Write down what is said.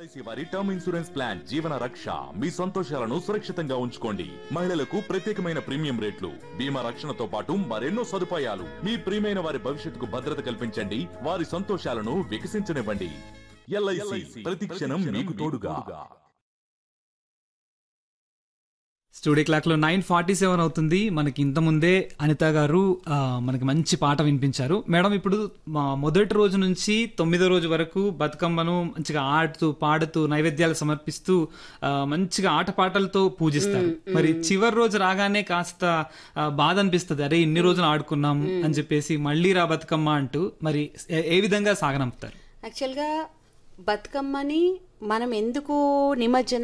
LIC వారి term insurance plan జీవన రక్ష మీ సంతోషాలను సురక్షితంగా ఉంచుకోండి. మహిళలకు ప్రత్యేకమైన ప్రీమియం రేట్లు, బీమా రక్షణతో పాటు మరెన్నో సదుపాయాలు. మీ ప్రియమైన వారి భవిష్యత్తుకు భద్రత కల్పించండి, వారి సంతోషాలను వికసించనివ్వండి. ఎల్ఐసి ప్రతి క్షణం మీకు తోడుగా. స్టూడియో క్లాక్ లో 9:47 అవుతుంది. మనకి ఇంతకుముందే అనిత గారు మనకి మంచి పాట వినిపించారు. మేడం, ఇప్పుడు మొదటి రోజు నుంచి 9వ రోజు వరకు బతుకమ్మను మంచిగా ఆడుతూ పాడుతూ నైవేద్యాలు సమర్పిస్తూ మంచిగా ఆటపాటలతో పూజిస్తారు. మరి చివరి రోజు రాగానే కాస్త బాధ అనిపిస్తుంది, అరే ఇన్ని రోజులు ఆడుకున్నాం అని చెప్పేసి మళ్ళీ రా బతుకమ్మ అంటూ. మరి ఏ విధంగా సాగనంపుతారు? యాక్చువల్గా బతుకమ్మని మనం ఎందుకు నిమజ్జనం